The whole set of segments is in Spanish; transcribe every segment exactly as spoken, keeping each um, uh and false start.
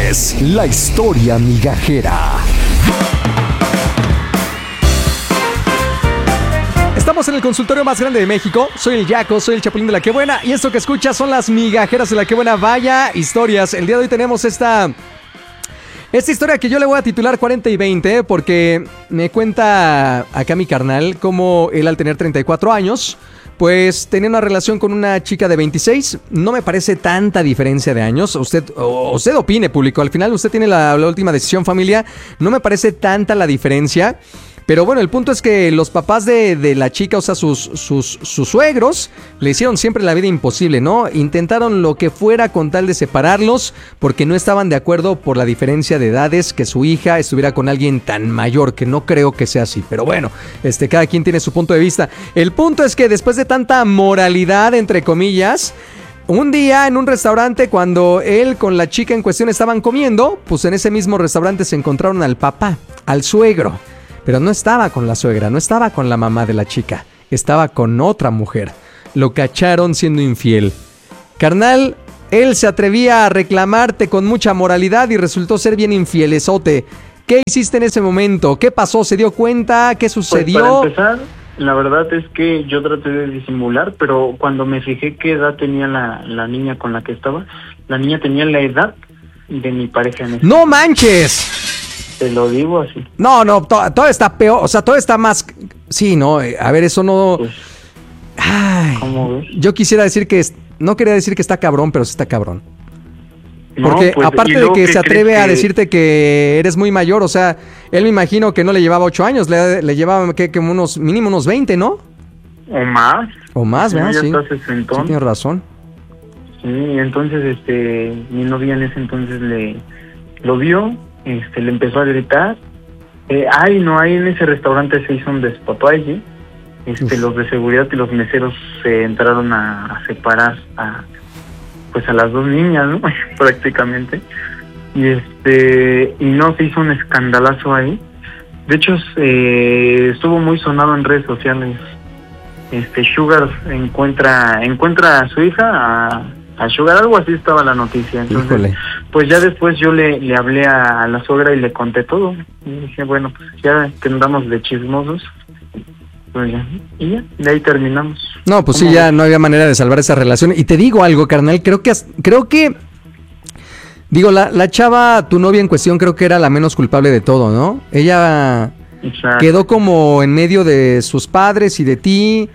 es La Historia Migajera. Estamos en el consultorio más grande de México. Soy el Yaco, soy el Chapulín de la Qué Buena. Y esto que escuchas son las migajeras de la Qué Buena. Vaya historias. El día de hoy tenemos esta... Esta historia que yo le voy a titular cuarenta y veinte, porque me cuenta acá mi carnal cómo él al tener treinta y cuatro años, pues tenía una relación con una chica de veintiséis. No me parece tanta diferencia de años. Usted, usted opine, público. Al final usted tiene la, la última decisión, familia. No me parece tanta la diferencia. Pero bueno, el punto es que los papás de, de la chica, o sea, sus, sus, sus suegros, le hicieron siempre la vida imposible, ¿no? Intentaron lo que fuera con tal de separarlos, porque no estaban de acuerdo por la diferencia de edades, que su hija estuviera con alguien tan mayor, que no creo que sea así. Pero bueno, este, cada quien tiene su punto de vista. El punto es que después de tanta moralidad, entre comillas, un día en un restaurante, cuando él con la chica en cuestión estaban comiendo, pues en ese mismo restaurante se encontraron al papá, al suegro. Pero no estaba con la suegra, no estaba con la mamá de la chica, estaba con otra mujer. Lo cacharon siendo infiel. Carnal, él se atrevía a reclamarte con mucha moralidad y resultó ser bien infielesote. ¿Qué hiciste en ese momento? ¿Qué pasó? ¿Se dio cuenta? ¿Qué sucedió? Pues para empezar, la verdad es que yo traté de disimular, pero cuando me fijé qué edad tenía la, la niña con la que estaba, la niña tenía la edad de mi pareja en ese ¡No manches! Te lo digo así. No, no, to- todo está peor, o sea, todo está más... Sí, no, eh, a ver, eso no... Pues, Ay, ¿cómo ves? yo quisiera decir que... es- No quería decir que está cabrón, pero sí está cabrón. No, Porque pues, aparte ¿y de luego que qué se atreve crees a que- decirte que eres muy mayor, o sea, él me imagino que no le llevaba ocho años, le, le llevaba que, que unos, mínimo unos veinte, ¿no? O más. O más, No, ¿verdad? ya Sí, está sí, sesentón. tienes razón. Sí, entonces, este, mi novia en ese entonces le lo vio, este, le empezó a gritar. Eh, ay, no, ahí en ese restaurante se hizo un despapalle. Este, Uf. los de seguridad y los meseros se entraron a, a separar a, pues a las dos niñas, ¿no? Prácticamente. Y este, y no, se hizo un escandalazo ahí. De hecho, eh, estuvo muy sonado en redes sociales. Este, Sugar encuentra, encuentra a su hija, a, a Sugar, algo así estaba la noticia. Entonces, Híjole. pues ya después yo le, le hablé a, a la suegra y le conté todo. Y dije, bueno, pues ya que andamos de chismosos, pues ya, y ya, de ahí terminamos. No, pues sí, ¿Cómo ya ves? no había manera de salvar esa relación. Y te digo algo, carnal, creo que... as- Creo que... Digo, la, la chava, tu novia en cuestión, creo que era la menos culpable de todo, ¿no? Ella... Exacto. Quedó como en medio de sus padres y de ti,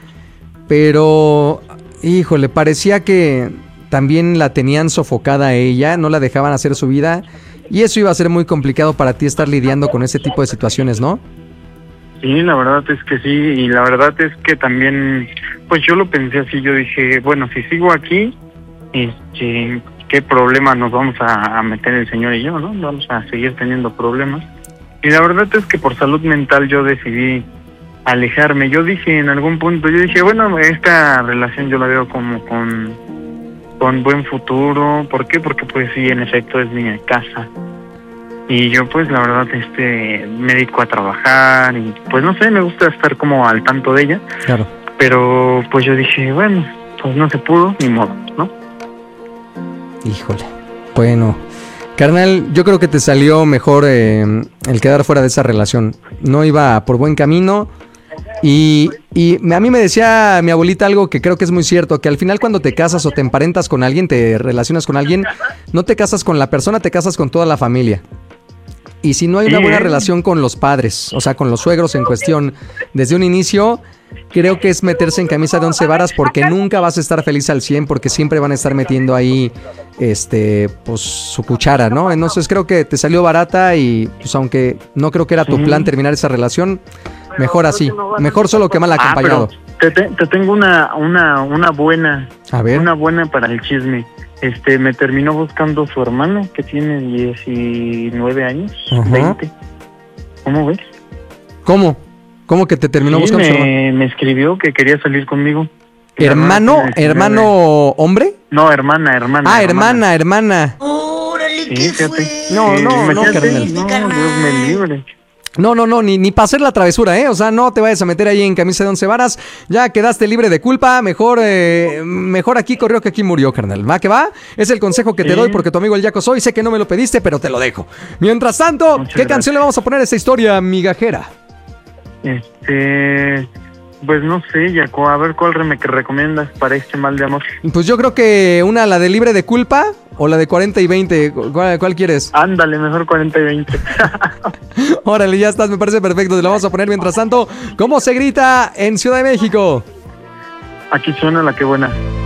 pero, híjole, parecía que también la tenían sofocada a ella, no la dejaban hacer su vida, y eso iba a ser muy complicado para ti estar lidiando con ese tipo de situaciones, ¿no? Sí, la verdad es que sí, y la verdad es que también, pues yo lo pensé así, yo dije, bueno, si sigo aquí, este, ¿qué problema nos vamos a, a meter el señor y yo, no? Vamos a seguir teniendo problemas. Y la verdad es que por salud mental yo decidí alejarme. Yo dije en algún punto, yo dije, bueno, esta relación yo la veo como con, con buen futuro. ¿Por qué? Porque pues sí, en efecto es mi casa. Y yo pues la verdad este me dedico a trabajar y pues no sé, me gusta estar como al tanto de ella. Claro. Pero pues yo dije, bueno, pues no se pudo, ni modo, ¿no? Híjole. Bueno, carnal, yo creo que te salió mejor eh, el quedar fuera de esa relación. No iba por buen camino. Y, y a mí me decía mi abuelita algo que creo que es muy cierto, que al final cuando te casas o te emparentas con alguien, te relacionas con alguien, no te casas con la persona, te casas con toda la familia. Y si no hay una Sí, buena ¿eh? relación con los padres, o sea, con los suegros en cuestión, desde un inicio, creo que es meterse en camisa de once varas porque nunca vas a estar feliz al cien, porque siempre van a estar metiendo ahí, este, pues, su cuchara, ¿no? Entonces creo que te salió barata y, pues, aunque no creo que era tu Sí. plan terminar esa relación, mejor así, mejor solo que mal Ah, acompañado. pero te, te, te tengo una, una, una buena, A ver. una buena para el chisme. Este, me terminó buscando su hermano, que tiene diecinueve años, Ajá. veinte. ¿Cómo ves? ¿Cómo? ¿Cómo que te terminó Sí, buscando su hermano? me, me escribió que quería salir conmigo. ¿Hermano? La verdad, diecinueve. ¿Hermano hombre? No, hermana, hermana. Ah, hermana, hermana. Órale, Sí, ¿qué fíjate. fue? No, no, no, imagínate, carnal. no, Dios me libre. No, no, no, ni, ni para hacer la travesura, ¿eh? O sea, no te vayas a meter ahí en camisa de once varas. Ya quedaste libre de culpa. Mejor eh, mejor aquí corrió que aquí murió, carnal. ¿Va que va? Es el consejo que te Sí. doy porque tu amigo el Yaco soy. Sé que no me lo pediste, pero te lo dejo. Mientras tanto, Muchas ¿qué gracias. canción le vamos a poner a esta historia migajera? Este, pues no sé, Jaco, a ver cuál me recomiendas para este mal de amor. Pues yo creo que una, la de libre de culpa o la de cuarenta y veinte. ¿Cuál, cuál quieres? Ándale, mejor cuarenta y veinte. Órale, ya estás, me parece perfecto. Te la vamos a poner mientras tanto. ¿Cómo se grita en Ciudad de México? Aquí suena la que buena.